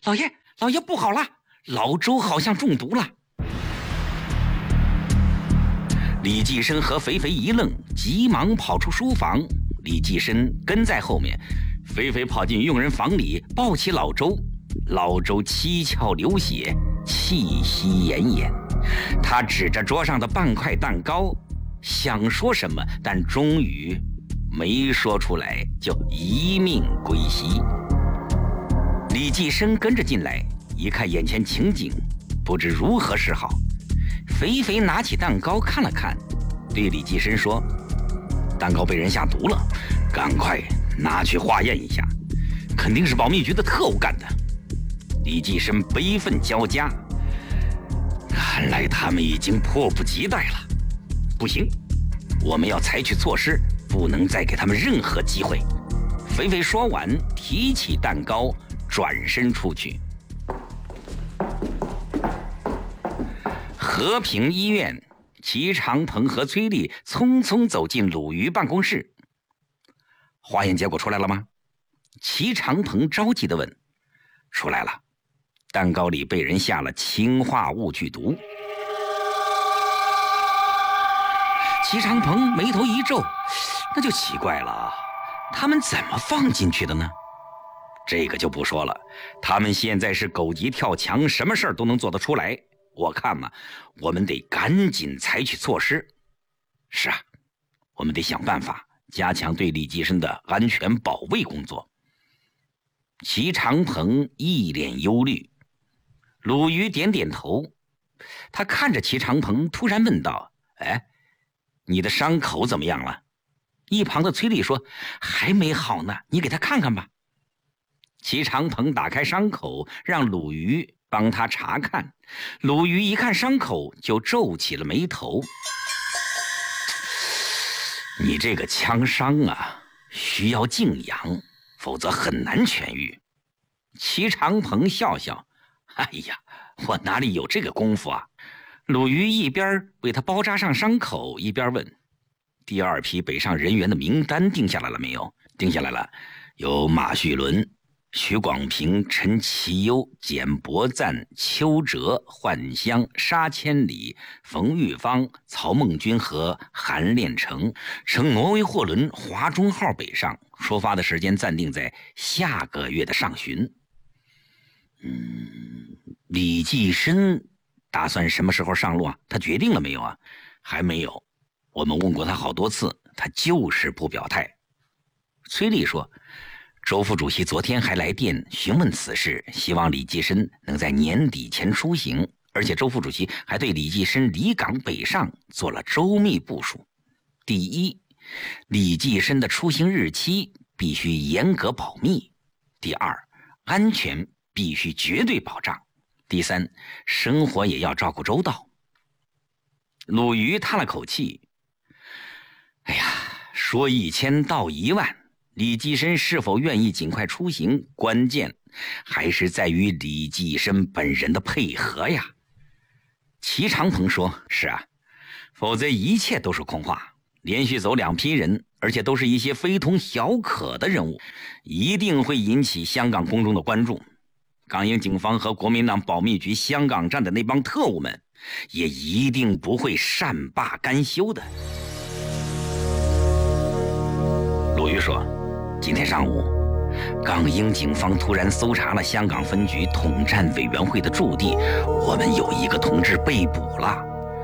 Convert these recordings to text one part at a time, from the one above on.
老爷不好了，老周好像中毒了。李济深和肥肥一愣，急忙跑出书房，李济深跟在后面。肥肥跑进佣人房里，抱起老周。老周七窍流血，气息奄奄。他指着桌上的半块蛋糕，想说什么，但终于没说出来，就一命归西。李济深跟着进来，一看眼前情景，不知如何是好。肥肥拿起蛋糕看了看，对李济深说：“蛋糕被人下毒了，赶快拿去化验一下，肯定是保密局的特务干的。”李济深悲愤交加，看来他们已经迫不及待了。不行，我们要采取措施，不能再给他们任何机会。肥肥说完，提起蛋糕，转身出去。和平医院，齐长鹏和崔丽匆匆走进鲁豫办公室。化验结果出来了吗？齐长鹏着急地问。出来了，蛋糕里被人下了氰化物剧毒。齐长鹏眉头一皱，那就奇怪了，他们怎么放进去的呢？这个就不说了，他们现在是狗急跳墙，什么事儿都能做得出来。我看嘛，我们得赶紧采取措施。是啊，我们得想办法加强对李济深的安全保卫工作。齐长鹏一脸忧虑，鲁豫点点头。他看着齐长鹏，突然问道：“哎，你的伤口怎么样了？”一旁的崔丽说：“还没好呢，你给他看看吧。”齐长鹏打开伤口，让鲁豫帮他查看。鲁豫一看伤口，就皱起了眉头。你这个枪伤啊，需要静养，否则很难痊愈。齐长鹏笑笑：“哎呀，我哪里有这个功夫啊？”鲁豫一边为他包扎上伤口，一边问：“第二批北上人员的名单定下来了没有？”“定下来了，有马旭伦、徐广平、陈其优、简伯赞、邱哲、幻香、沙千里、冯玉芳、曹梦君和韩练成乘挪威货轮华中号北上，出发的时间暂定在下个月的上旬。”李济深打算什么时候上路啊？他决定了没有啊？还没有，我们问过他好多次，他就是不表态。崔丽说：“周副主席昨天还来电询问此事，希望李济深能在年底前出行，而且周副主席还对李济深离港北上做了周密部署。第一，李济深的出行日期必须严格保密；第二，安全必须绝对保障；第三，生活也要照顾周到。”鲁豫叹了口气：“哎呀，说1000道10000。李济深是否愿意尽快出行，关键还是在于李济深本人的配合呀。”齐长鹏说：“是啊，否则一切都是空话。连续走2批人，而且都是一些非同小可的人物，一定会引起香港公众的关注。港英警方和国民党保密局香港站的那帮特务们，也一定不会善罢甘休的。”鲁豫说：“今天上午，港英警方突然搜查了香港分局统战委员会的驻地，我们有一个同志被捕了。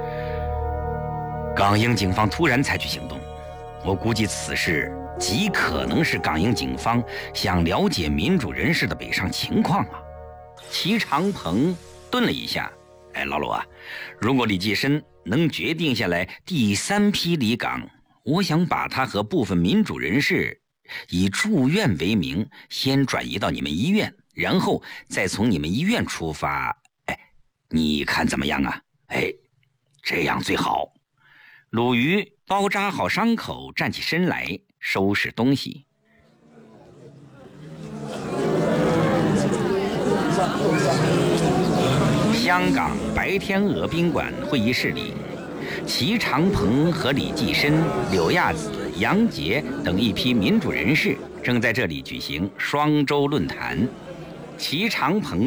港英警方突然采取行动，我估计此事极可能是港英警方想了解民主人士的北上情况啊。”齐长鹏顿了一下：“哎，老鲁啊，如果李济深能决定下来第3批离港，我想把他和部分民主人士以住院为名，先转移到你们医院，然后再从你们医院出发。哎，你看怎么样啊？”“哎，这样最好。”鲁豫包扎好伤口，站起身来收拾东西。香港白天鹅宾馆会议室里，齐长鹏和李济深、柳亚子、杨洁等一批民主人士正在这里举行双周论坛。齐长鹏